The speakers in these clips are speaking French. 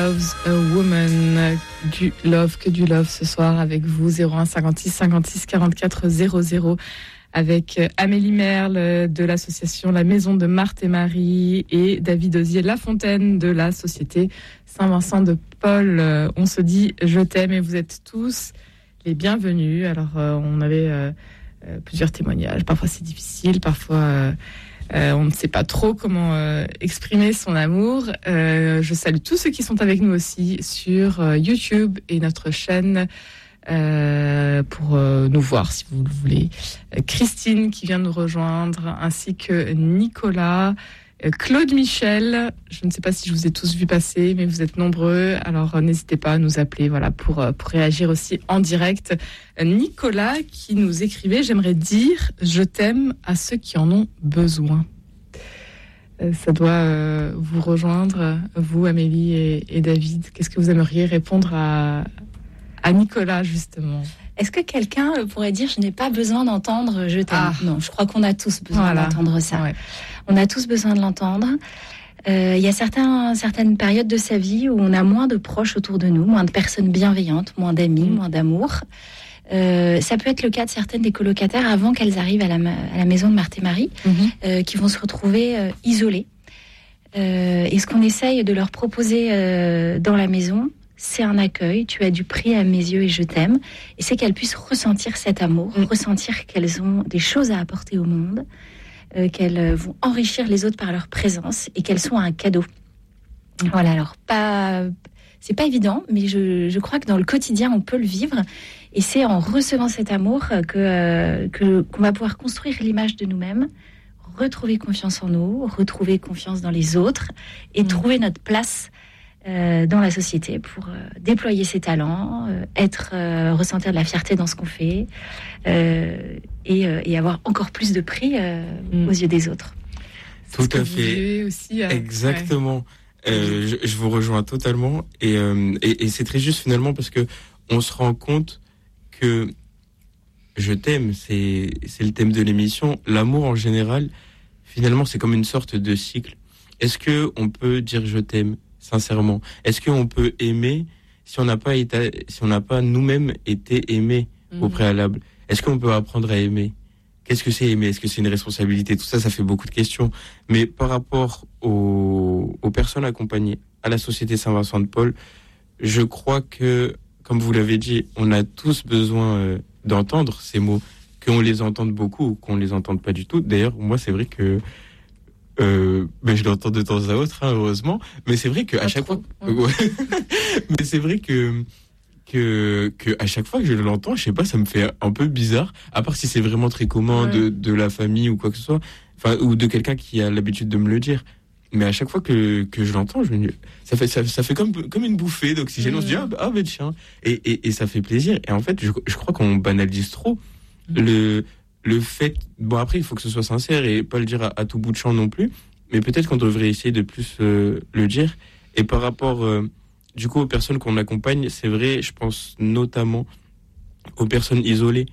Loves a Woman, du love, que du love ce soir avec vous, 01 56 56 44 00, avec Amélie Merle de l'association La Maison de Marthe et Marie et David Osier-Lafontaine de la Société Saint-Vincent de Paul. On se dit je t'aime et vous êtes tous les bienvenus. Alors on avait plusieurs témoignages, parfois c'est difficile, parfois... on ne sait pas trop comment exprimer son amour. Je salue tous ceux qui sont avec nous aussi sur YouTube et notre chaîne pour nous voir si vous le voulez. Christine qui vient nous rejoindre, ainsi que Nicolas, Claude Michel. Je ne sais pas si je vous ai tous vus passer, mais vous êtes nombreux. Alors n'hésitez pas à nous appeler, voilà, pour réagir aussi en direct. Nicolas qui nous écrivait: j'aimerais dire je t'aime à ceux qui en ont besoin. Ça doit vous rejoindre, vous Amélie et David. Qu'est-ce que vous aimeriez répondre à Nicolas justement? Est-ce que quelqu'un pourrait dire je n'ai pas besoin d'entendre je t'aime? Non, je crois qu'on a tous besoin d'entendre ça. Ouais. On a tous besoin de l'entendre. Il y a certaines périodes de sa vie où on a moins de proches autour de nous, moins de personnes bienveillantes, moins d'amis, moins d'amour. Ça peut être le cas de certaines des colocataires avant qu'elles arrivent à la maison de Marthe et Marie, qui vont se retrouver isolées. Et ce qu'on essaye de leur proposer dans la maison, c'est un accueil. Tu as du prix à mes yeux et je t'aime. Et c'est qu'elles puissent ressentir cet amour, ressentir qu'elles ont des choses à apporter au monde, qu'elles vont enrichir les autres par leur présence et qu'elles sont un cadeau. Voilà, alors c'est pas évident, mais je crois que dans le quotidien, on peut le vivre. Et c'est en recevant cet amour qu'on va pouvoir construire l'image de nous-mêmes, retrouver confiance en nous, retrouver confiance dans les autres et trouver notre place dans la société pour déployer ses talents, ressentir de la fierté dans ce qu'on fait et avoir encore plus de prix aux yeux des autres. Tout à fait. Aussi, exactement. Ouais. Je vous rejoins totalement et c'est très juste finalement parce que on se rend compte que je t'aime, c'est le thème de l'émission. L'amour en général, finalement, c'est comme une sorte de cycle. Est-ce que on peut dire je t'aime sincèrement? Est-ce qu'on peut aimer si on n'a pas nous-mêmes été aimés au préalable? Est-ce qu'on peut apprendre à aimer? Qu'est-ce que c'est aimer? Est-ce que c'est une responsabilité? Tout ça, ça fait beaucoup de questions. Mais par rapport aux personnes accompagnées à la Société Saint-Vincent de Paul, je crois que, comme vous l'avez dit, on a tous besoin d'entendre ces mots, qu'on les entende beaucoup ou qu'on les entende pas du tout. D'ailleurs, moi, c'est vrai que je l'entends de temps à autre, hein, heureusement. Mais c'est vrai qu'à chaque fois, mais c'est vrai que à chaque fois que je l'entends, je sais pas, ça me fait un peu bizarre. À part si c'est vraiment très commun de la famille ou quoi que ce soit, enfin, ou de quelqu'un qui a l'habitude de me le dire. Mais à chaque fois que je l'entends, je me dis, ça fait comme une bouffée d'oxygène. On se dit mais tiens, et ça fait plaisir. Et en fait, je crois qu'on banalise trop le fait. Bon, après, il faut que ce soit sincère et pas le dire à tout bout de champ non plus. Mais peut-être qu'on devrait essayer de plus le dire. Et par rapport du coup aux personnes qu'on accompagne, c'est vrai, je pense notamment aux personnes isolées,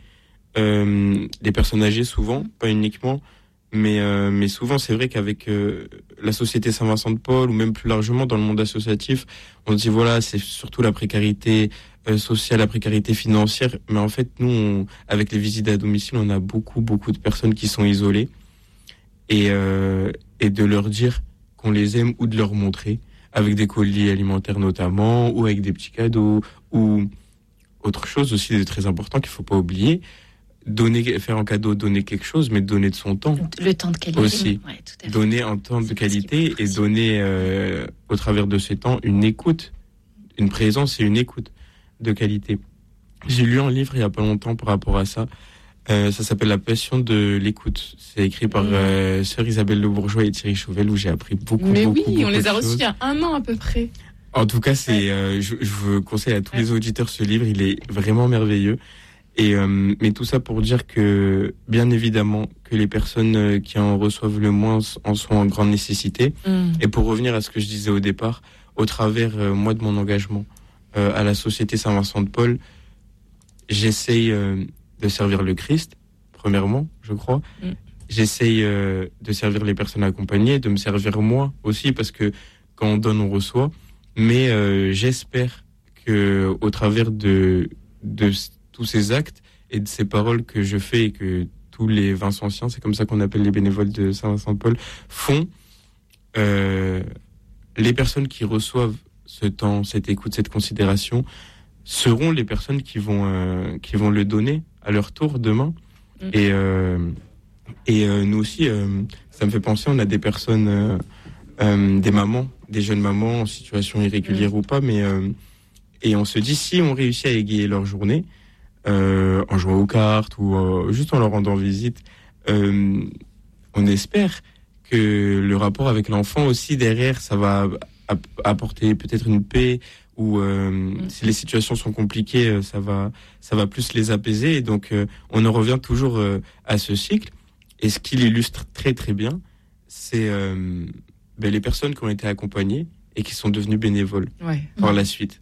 les personnes âgées souvent, pas uniquement. Mais souvent, c'est vrai qu'avec la Société Saint-Vincent de Paul, ou même plus largement dans le monde associatif, on se dit, voilà, c'est surtout la précarité sociale, la précarité financière. Mais en fait, nous, avec les visites à domicile, on a beaucoup de personnes qui sont isolées. Et de leur dire qu'on les aime ou de leur montrer, avec des colis alimentaires notamment, ou avec des petits cadeaux, ou autre chose aussi de très important qu'il ne faut pas oublier. Faire un cadeau, donner quelque chose, mais donner de son temps. Le temps de qualité. Aussi. Ouais, tout à fait. Donner un temps de qualité et donner, au travers de ce temps, une écoute, une présence et une écoute de qualité. J'ai lu un livre il n'y a pas longtemps par rapport à ça. Ça s'appelle La passion de l'écoute. C'est écrit par sœur Isabelle Le Bourgeois et Thierry Chauvel, où j'ai appris beaucoup de choses. Mais oui, on les a reçus il y a 1 an à peu près. En tout cas, je vous conseille à tous les auditeurs ce livre. Il est vraiment merveilleux. Mais tout ça pour dire que, bien évidemment, que les personnes qui en reçoivent le moins en sont en grande nécessité. Et pour revenir à ce que je disais au départ, au travers, moi, de mon engagement à la Société Saint-Vincent de Paul, j'essaye de servir le Christ, premièrement, je crois. J'essaye de servir les personnes accompagnées, de me servir moi aussi, parce que quand on donne, on reçoit. Mais j'espère que au travers de tous ces actes et de ces paroles que je fais et que tous les Vincentiens, c'est comme ça qu'on appelle les bénévoles de Saint-Vincent-de-Paul, font, les personnes qui reçoivent ce temps, cette écoute, cette considération, seront les personnes qui vont le donner à leur tour demain. Et nous aussi, ça me fait penser, on a des personnes, des mamans, des jeunes mamans en situation irrégulière ou pas, mais et on se dit, si on réussit à égayer leur journée, en jouant aux cartes ou juste en leur rendant visite, on espère que le rapport avec l'enfant aussi derrière, ça va apporter peut-être une paix, ou si les situations sont compliquées, ça va plus les apaiser. Et donc on en revient toujours à ce cycle. Et ce qui l'illustre très très bien, c'est les personnes qui ont été accompagnées et qui sont devenues bénévoles par la suite.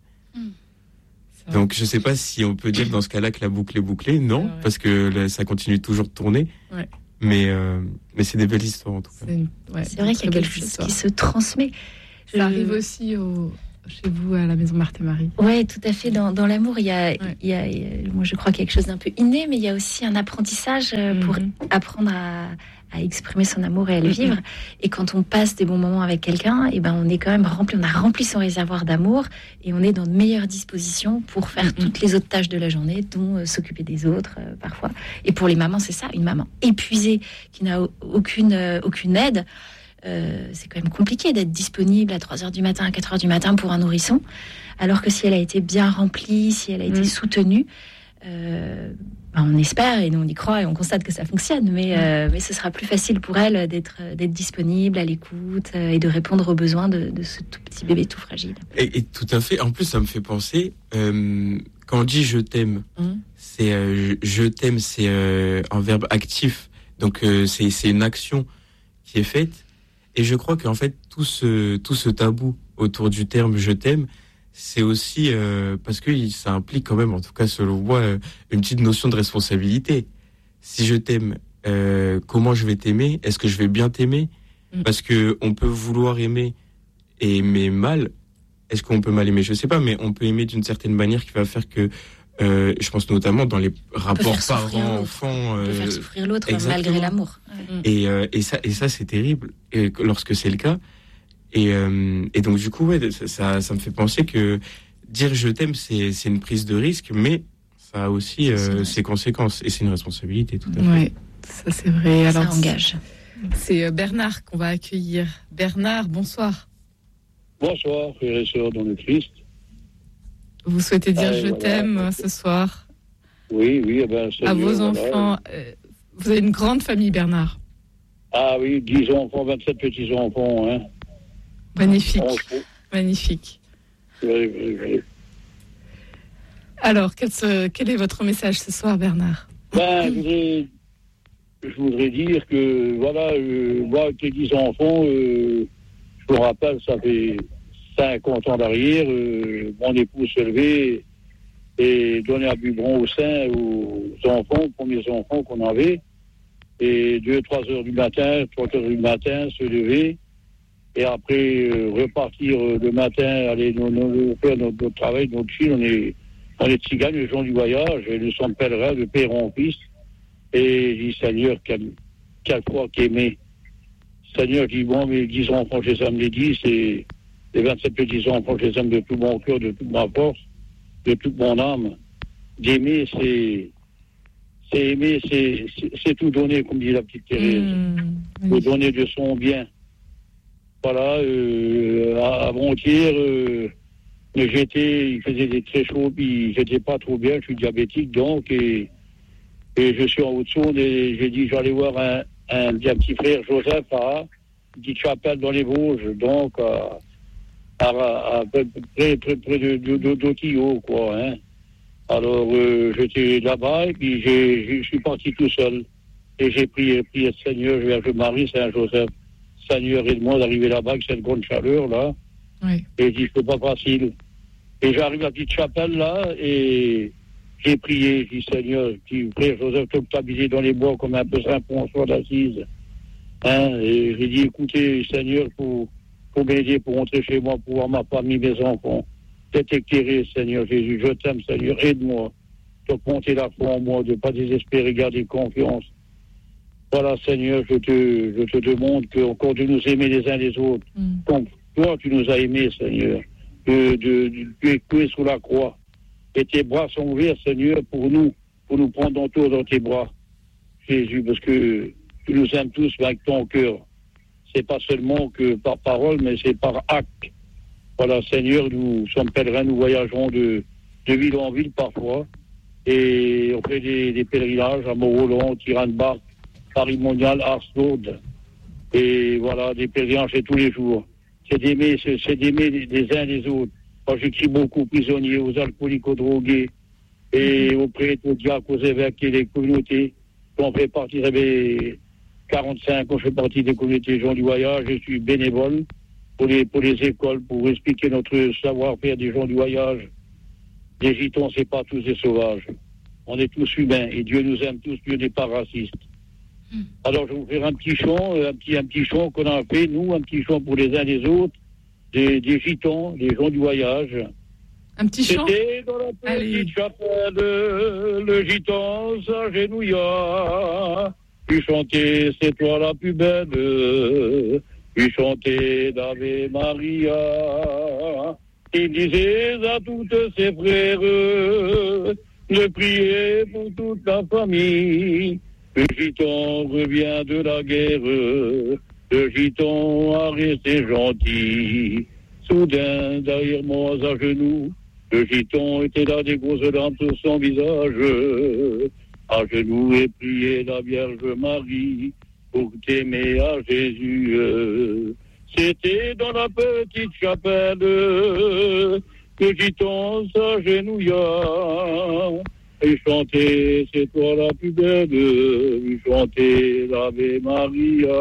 Donc je ne sais pas si on peut dire dans ce cas-là que la boucle est bouclée, non, parce que ça continue toujours de tourner. Ouais. Mais c'est des belles histoires en tout cas. C'est vrai qu'il y a quelque chose qui se transmet. Ça arrive aussi chez vous à la maison Marthe et Marie. Oui, tout à fait. Dans l'amour, il y a, moi je crois, quelque chose d'un peu inné, mais il y a aussi un apprentissage pour apprendre à exprimer son amour et à le vivre. Et quand on passe des bons moments avec quelqu'un, on est quand même rempli, on a rempli son réservoir d'amour et on est dans de meilleures dispositions pour faire toutes les autres tâches de la journée, dont s'occuper des autres parfois. Et pour les mamans, c'est ça, une maman épuisée qui n'a aucune aide. C'est quand même compliqué d'être disponible à 3h du matin, à 4h du matin pour un nourrisson, alors que si elle a été bien remplie, si elle a été soutenue, on espère et nous on y croit et on constate que ça fonctionne, mais ce sera plus facile pour elle d'être disponible, à l'écoute et de répondre aux besoins de ce tout petit bébé tout fragile. Et tout à fait, en plus ça me fait penser, quand on dit je t'aime, c'est je t'aime, c'est un verbe actif, donc c'est une action qui est faite. Et je crois qu'en fait, tout ce tabou autour du terme « je t'aime », c'est aussi parce que ça implique quand même, en tout cas selon moi, une petite notion de responsabilité. Si je t'aime, comment je vais t'aimer ? Est-ce que je vais bien t'aimer ? Parce qu'on peut vouloir aimer et aimer mal. Est-ce qu'on peut mal aimer ? Je ne sais pas, mais on peut aimer d'une certaine manière qui va faire que... je pense notamment dans les rapports parents-enfants... On peut faire souffrir l'autre malgré l'amour. Et ça, c'est terrible lorsque c'est le cas. Et donc, du coup, ça me fait penser que dire je t'aime, c'est une prise de risque, mais ça a aussi ses conséquences. Et c'est une responsabilité, tout à fait. Oui, ça c'est vrai. Alors, ça engage. C'est Bernard qu'on va accueillir. Bernard, bonsoir. Bonsoir, frères et sœurs dans le Christ. Vous souhaitez dire je t'aime ce soir ? Oui. À vos enfants. Vous avez une grande famille, Bernard. Ah oui, 10 enfants, 27 petits-enfants. Hein. Magnifique. Magnifique. Oui. Alors, quel est votre message ce soir, Bernard ? Je voudrais dire que, moi, avec les 10 enfants, je me rappelle, ça fait 50 ans d'arrière, mon épouse se levait et donnait un biberon au sein aux enfants, aux premiers enfants qu'on avait. Et 2-3 heures du matin, 3 heures du matin, se lever. Et après, repartir le matin, aller faire notre travail, notre fil. On est tziganes, les gens du voyage, et nous sommes pèlerins de père en fils. Et je dis, Seigneur, quelle foi qu'aimer. Seigneur, je dis, bon, mes 10 enfants, je les aime les 10, et les 27 petits-enfants, je les aime de tout mon cœur, de toute ma force, de toute mon âme. D'aimer, c'est aimer, c'est tout donner, comme dit la petite Thérèse. Tout donner de son bien. Voilà, avant-hier, il faisait des très chaud, puis j'étais pas trop bien, je suis diabétique, donc, et je suis en Haute-Saône, et j'ai dit, j'allais voir un petit frère, Joseph, à une petite chapelle dans les Vosges, donc, à peu près d'Otillot, quoi, hein. Alors, j'étais là-bas, et puis je suis parti tout seul. Et j'ai prié le Seigneur, Vierge Marie, Saint-Joseph. Seigneur, aide-moi d'arriver là-bas avec cette grande chaleur, là. Oui. Et je dis, c'est pas facile. Et j'arrive à la petite chapelle, là, et j'ai prié. Je dis, Seigneur, frère Joseph, t'habiller dans les bois comme un peu Saint-François d'Assise. Hein? Et j'ai dit, écoutez, Seigneur, faut pour m'aider, pour rentrer chez moi, pour voir ma famille, mes enfants. T'es éclairé, Seigneur Jésus. Je t'aime, Seigneur. Aide-moi. De compter la foi en moi, de ne pas désespérer, garder confiance. Voilà, Seigneur, je te demande encore de nous aimer les uns les autres. Comme toi, tu nous as aimés, Seigneur. Tu es cloué sous la croix. Et tes bras sont ouverts, Seigneur, pour nous prendre dans tes bras, Jésus, parce que tu nous aimes tous avec ton cœur. C'est pas seulement que par parole, mais c'est par acte. Voilà, Seigneur, nous sommes pèlerins, nous voyageons de ville en ville parfois, et on fait des pèlerinages à Mont-Roland, Tirane-Barque, Paris-Monial, Ars-Lourdes, et voilà, des pèlerinages tous les jours. C'est d'aimer les uns les autres. Moi, j'écris beaucoup aux prisonniers, aux alcooliques, aux drogués, et aux prêtres, aux diacres, aux évêques et les communautés. On fait partie, j'avais 45 ans, je fais partie des communautés gens du voyage, je suis bénévole pour les écoles, pour expliquer notre savoir-faire des gens du voyage. Les gitans, c'est pas tous des sauvages. On est tous humains, et Dieu nous aime tous, Dieu n'est pas raciste. Alors, je vais vous faire un petit chant qu'on a fait, nous, un petit chant pour les uns les autres, des gitans, des gens du voyage. Un petit chant. C'était dans la petite chapelle, le gitan s'agenouilla. Puis chanter, c'est toi la plus belle. Puis chanter d'Ave Maria. Il disait à toutes ses frères de prier pour toute la famille. Le gitan revient de la guerre, le gitan a resté gentil. Soudain, derrière moi, à genoux, le gitan était là, des grosses larmes sur son visage. À genoux et prier la Vierge Marie pour t'aimer à Jésus. C'était dans la petite chapelle, le gitan s'agenouilla. Et chanter, c'est toi la plus belle, et chanter l'Ave Maria.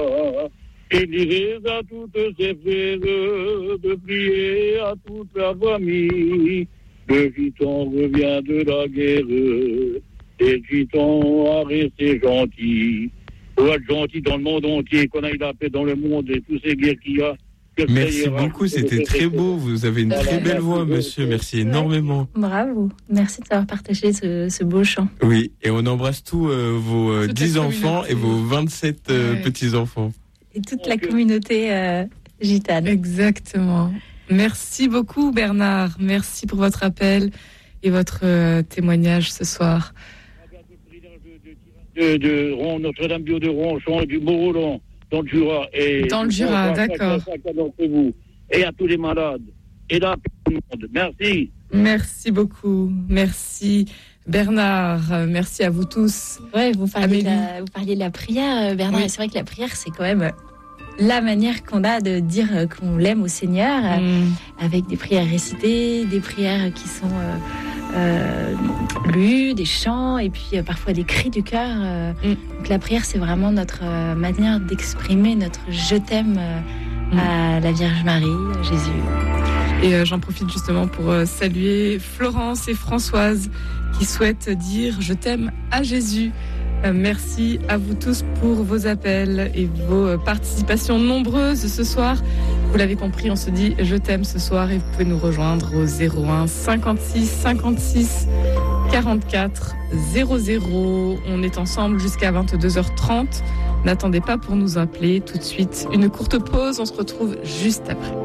Il disait à toutes ses frères de prier à toute la famille. Le gitan revient de la guerre, et le gitan a resté gentil. Pour être gentil dans le monde entier, qu'on aille la paix dans le monde et toutes ces guerres qu'il y a. Merci beaucoup, c'était très beau. Vous avez une très belle voix, monsieur. Merci énormément. Bravo. Merci de avoir partagé ce beau chant. Oui, et on embrasse tous vos 10 enfants et vos 27 petits-enfants. Et toute la communauté gitane. Exactement. Merci beaucoup, Bernard. Merci pour votre appel et votre témoignage ce soir. De Notre-Dame Bio de Ronchon et du Mont-Roland. Dans le Jura. Dans le Jura, d'accord. Et à tous les malades. Et là, tout le monde. Merci. Merci beaucoup. Merci, Bernard. Merci à vous tous. Ouais, vous parliez de la prière, Bernard. Oui. Et c'est vrai que la prière, c'est quand même la manière qu'on a de dire qu'on l'aime au Seigneur, avec des prières récitées, des prières qui sont lues, des chants, et puis parfois des cris du cœur. Donc la prière, c'est vraiment notre manière d'exprimer notre je t'aime à la Vierge Marie, à Jésus. Et j'en profite justement pour saluer Florence et Françoise qui souhaitent dire je t'aime à Jésus. Merci à vous tous pour vos appels et vos participations nombreuses ce soir. Vous l'avez compris, on se dit je t'aime ce soir et vous pouvez nous rejoindre au 01 56 56 44 00. On est ensemble jusqu'à 22h30. N'attendez pas pour nous appeler tout de suite. Une courte pause, on se retrouve juste après.